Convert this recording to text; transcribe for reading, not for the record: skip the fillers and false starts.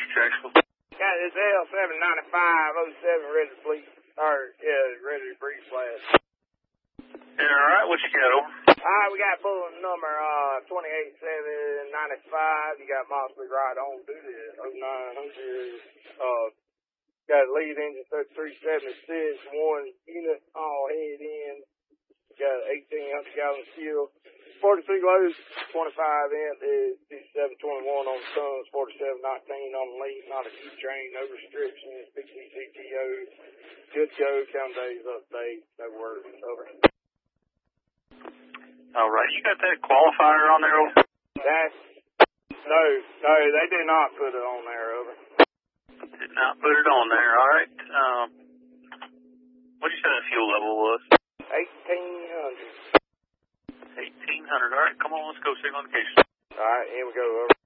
Jacksonville. Got this L79507 ready to fleet. Ready to breathe flash. Yeah, all right. What you got, over? Alright, we got bulletin number 28795. You got Mosley right on duty at 0900. Got a lead engine 3376, one unit all head in. Got 1,800 gallon fuel. 43 loads, 25 amp is 5721 on the tons, 4719 on the lead, not a key train, no restrictions, PCCTO, good go, count days update, no work, over. All right, you got that qualifier on there, over? No, they did not put it on there, over. Did not put it on there, all right. What did you say that fuel level was? 1,800. 1,800, all right, come on, let's go signal indication. All right, here we go, over.